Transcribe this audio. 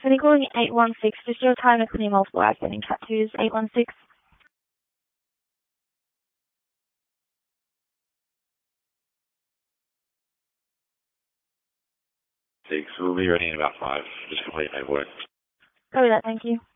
Tony calling 816, just your time to clear multiple outstanding Cat 2s, 816. Six, we'll be ready in about 5. Just complete paperwork. Copy that, thank you.